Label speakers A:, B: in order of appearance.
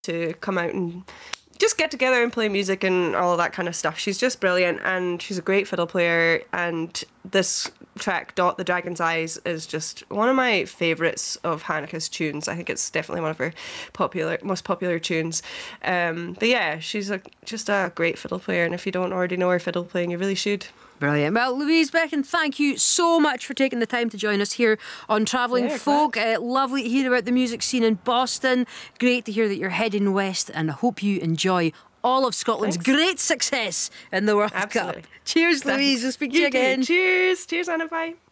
A: to come out and just get together and play music and all of that kind of stuff. She's just brilliant, and she's a great fiddle player, and this track, Dot the Dragon's Eyes, is just one of my favourites of Hanneke's tunes. I think it's definitely one of her most popular tunes. But yeah, she's just a great fiddle player, and if you don't already know her fiddle playing, you really should.
B: Brilliant. Well, Louise Beckon, thank you so much for taking the time to join us here on Travelling Folk. Lovely to hear about the music scene in Boston. Great to hear that you're heading west, and I hope you enjoy all of Scotland's great success in the World Cup. Cheers, Louise. We'll speak to you again.
A: Cheers. Cheers, Anna. Bye.